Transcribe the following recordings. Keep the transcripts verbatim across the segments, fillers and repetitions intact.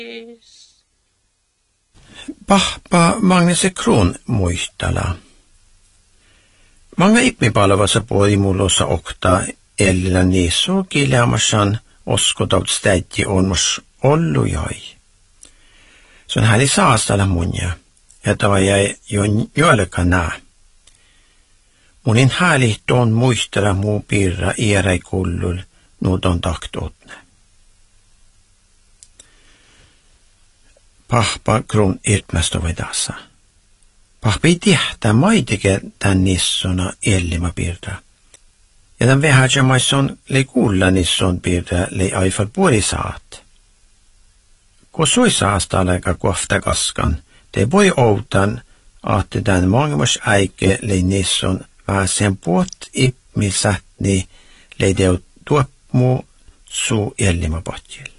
Pahpa Magnus Kron muistala. Manga ippipalvassa poimulossa okta ellillä niissä kileamassan oskotaut stäjti on mus ollu jai. Se on häli saastalla munja, ja tämä jäi jo joillekaan nää. Munin häli tuon muistella muu piirra iäräi kullul nuuton taktuutne. Pahpa Kron irtmästä vedassa. Pahpa ei tiedä maitike tän nissona ellimä piirra. Ja tämän vähäjä maisson lei kuulla nisson piirra lei aifal puoli saat. Kun soi saastaa aika kohta kaskan, te voi outan, että tämän maailmas äike lei nisson vähäsen puot ipmisätni lei deu tuopmu suu ellimä potjille.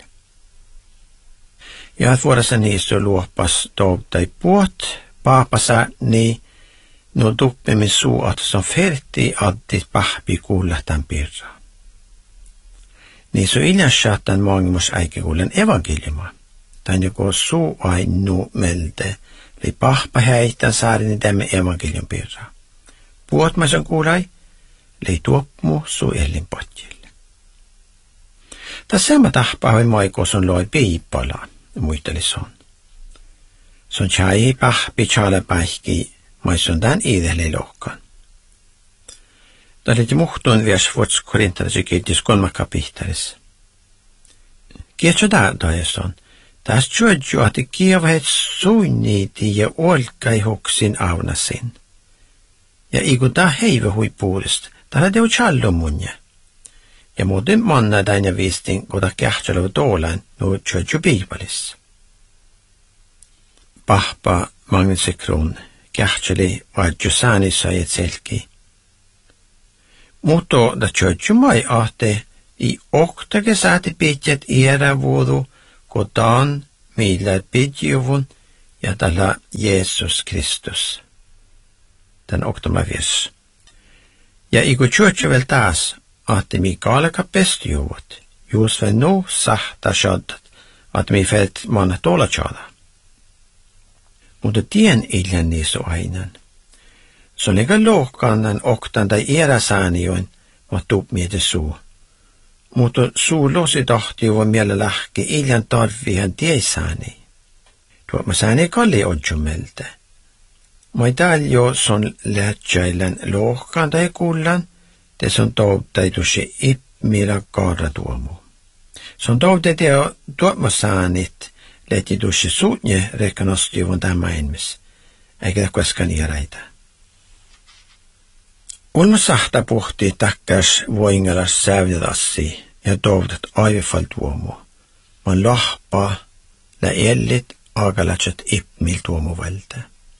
Ja että vuodessa niissä luopas toutai puot, paapasa niin no tuppimin suu, että se on ferti addit pahpi kuulla tämän pirraa. Niissä on iljansä tämän maailmas äikekuulen evankeliuma. Tämän joko suu ainu melte, eli pahpa häihtän saarini tämän evankelium pirraa. Puotmaisen kuulai, lei tuopmu suu ellin potjille. Tässä sama tahpaavi maikos on loi piippalaan. Muisteli son. Son chai pahpi chale pähki, mais on tämän iidelle lohkan. Tämä oli muhtuun vies vuots korintalaiset kirjoitus kolmas kapittelis. Kietsä täältä on. Tästä syödjö, että kievahet suunniiti ja olkai hoksin aunasin. Ja iku tää heivä huipuudesta, täällä teo challo munja. Ja muuten manna täinä viistin, kota kähtsällä tuolaan, nuo syödjö piipalissa. Pahpa Magnus Kron kähtsäli vaadju säänissa et selki. Mutta da syödjö mai ahte i oktake sääti pitjät iärä vuodu, kotaan millä pitjuvun ja tällä Jeesus Kristus. Tän oktama vies. Ja iku syödjö vel taas, att mi kalaka pestjuvut, just väl nu sahta shaddat, att mi fält manna tola chada. Mutta tien illan niissä ainan. Se on eikä lohkannan oktan tai eräsäänijoin, vaan tuupmiete suu. Mutta suu losi tahti voi miellä lähki illan tarvihan tiesääni. Tuo mä sääni kalli odjumelta. Mä täällä jo son lähtsäilän lohkan tai kullan, te son toutaitussi ipmillä kaara tuomu. Son toutaitu jo tuomasäänit, lehti tussi suutne rekkanostjuvun tämän ihmis, eikä koskaan iäräitä. Ulma sahta puhti takkas voingalas sävdassi ja toutat aivefall tuomu. Man lahpa lä ellit agalatset ipmil tuomu vältä.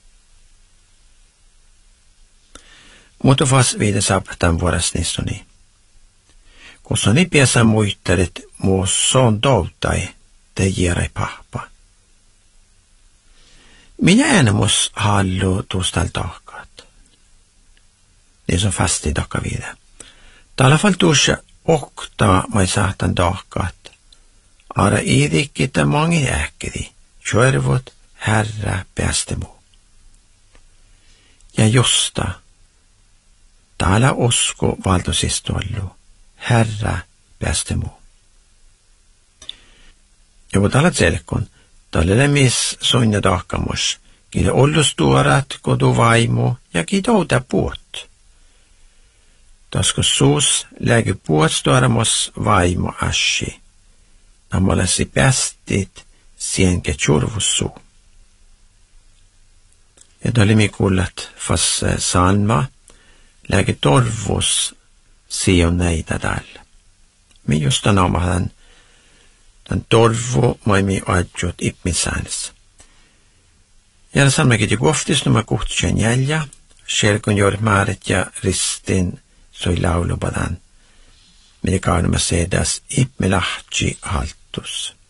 Mutta vas viide saaptan vuodas nissoni. Kun soni piässä muistelit muu son toutai, te jierai pahpa. Minä äänemus hallu tuustal tahkat. Niin se on fasti takka viide. Täällä fall tuussa okta mai sahtan tahkat. Ara iidikkitä mangi äkkidi. Tjörvot herra päästemu. Ja josta. Täällä usko valtosistuollu, herra päästemu. Ja kun täällä selkon, täällä mis soinja tahkamus, kiitä ollustuorat, kodu vaimo ja kiitä outa puot. Tasko suus lägi puotstuoramus vaimo ashi, nammalasi päästit sienke tjurvussuu. Ja täällä mi kuullat fas salma, läge torvus sion näitä täällä. Mi just tämän omahan tämän torvu maimi adjut ipmisäänissä. Ja sanoikin, että kohtis numma kuhtsen jäljä, selkon juuri määrit ja ristin soi laulupadan, mitä kaunuma sedas ipmilahtsi haltus.